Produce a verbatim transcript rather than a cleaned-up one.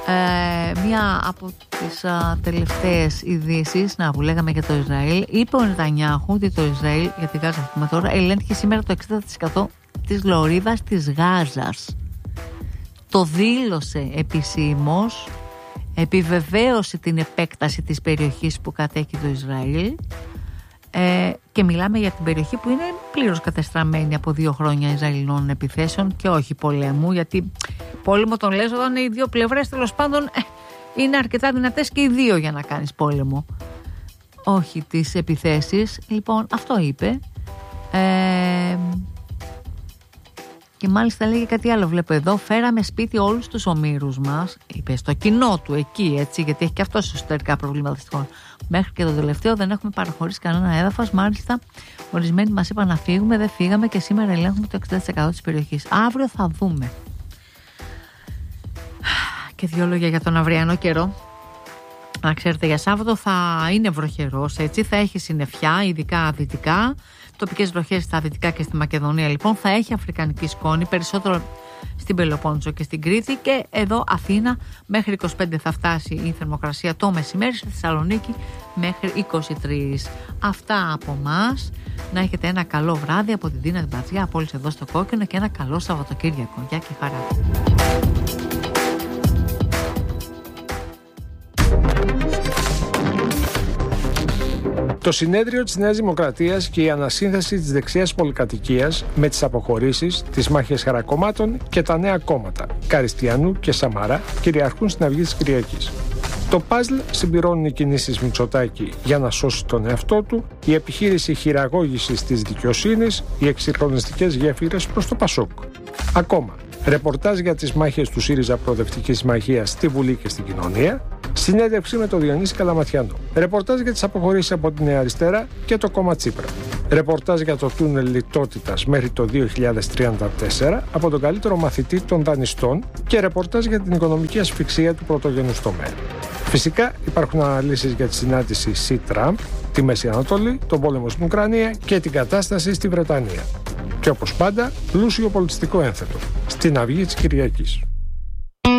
Ε, μία από τις α, τελευταίες ειδήσεις, να που λέγαμε για το Ισραήλ, είπε ο Νετανιάχου ότι το Ισραήλ, για τη Γάζα πούμε τώρα, ελέγχει σήμερα το εξήντα τοις εκατό της λωρίδας της Γάζας. Το δήλωσε επισήμως, επιβεβαίωσε την επέκταση της περιοχής που κατέχει το Ισραήλ. Ε, και μιλάμε για την περιοχή που είναι πλήρως κατεστραμμένη από δύο χρόνια Ισραηλινών επιθέσεων και όχι πολέμου, γιατί πόλεμο τον λες όταν οι δύο πλευρές τέλος πάντων ε, είναι αρκετά δυνατές και οι δύο για να κάνεις πόλεμο, όχι τις επιθέσεις. Λοιπόν, αυτό είπε. ε, και μάλιστα λέγει κάτι άλλο, βλέπω εδώ, φέραμε σπίτι όλους τους ομήρους μας, είπε, στο κοινό του εκεί, έτσι, γιατί έχει και αυτό εσωτερικά προβλήματα δυστυχώς. Μέχρι και το τελευταίο δεν έχουμε παραχωρήσει κανένα έδαφος. Μάλιστα, ορισμένοι μας είπαν να φύγουμε, δεν φύγαμε και σήμερα ελέγχουμε το εξήντα τοις εκατό της περιοχής. Αύριο θα δούμε. Και δύο λόγια για τον αυριανό καιρό. Να ξέρετε, για Σάββατο θα είναι βροχερός, έτσι, θα έχει συννεφιά, ειδικά δυτικά. Τοπικές βροχές στα δυτικά και στη Μακεδονία, λοιπόν, θα έχει αφρικανική σκόνη, περισσότερο στην Πελοπόννησο και στην Κρήτη, και εδώ Αθήνα μέχρι είκοσι πέντε θα φτάσει η θερμοκρασία το μεσημέρι, στη Θεσσαλονίκη μέχρι είκοσι τρία. Αυτά από εμάς. Να έχετε ένα καλό βράδυ από την Τίνα την Πατριά, από όλους εδώ στο Κόκκινο, και ένα καλό Σαββατοκύριακο. Γεια και χαρά. Το συνέδριο της Νέας Δημοκρατίας και η ανασύνθεση της δεξιάς πολυκατοικίας με τις αποχωρήσεις, τις μάχες χαρακομμάτων και τα νέα κόμματα Καριστιανού και Σαμαρά κυριαρχούν στην αυγή της Κυριακής. Το παζλ συμπληρώνουν οι κινήσεις Μητσοτάκη για να σώσει τον εαυτό του, η επιχείρηση χειραγώγησης της δικαιοσύνης, οι εξυγχρονιστικές γέφυρες προς το Πασόκ. Ακόμα, ρεπορτάζ για τις μάχες του ΣΥΡΙΖΑ Προοδευτικής Συμμαχίας στη Βουλή και στην κοινωνία, συνέντευξη με τον Διονύση Καλαματιανό, ρεπορτάζ για τις αποχωρήσεις από την Νέα Αριστερά και το κόμμα Τσίπρα, ρεπορτάζ για το τούνελ λιτότητας μέχρι το δύο χιλιάδες τριάντα τέσσερα από τον καλύτερο μαθητή των δανειστών και ρεπορτάζ για την οικονομική ασφυξία του πρωτογενούς τομέα. Φυσικά υπάρχουν αναλύσεις για τη συνάντηση Σι-Τραμπ, τη Μέση Ανατολή, τον πόλεμο στην Ουκρανία και την κατάσταση στη Βρετανία. Και όπως πάντα, πλούσιο πολιτιστικό ένθετο στην αυγή της Κυριακής.